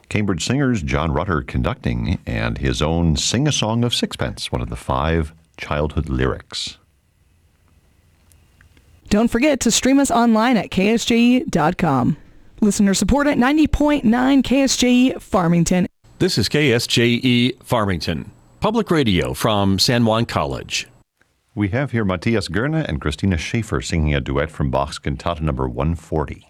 Cambridge singers John Rutter conducting, and his own Sing a Song of Sixpence, one of the 5 childhood lyrics. Don't forget to stream us online at ksje.com. Listener support at 90.9 KSJE Farmington. This is KSJE Farmington, public radio from San Juan College. We have here Matthias Goerne and Christina Schaefer singing a duet from Bach's Cantata number 140.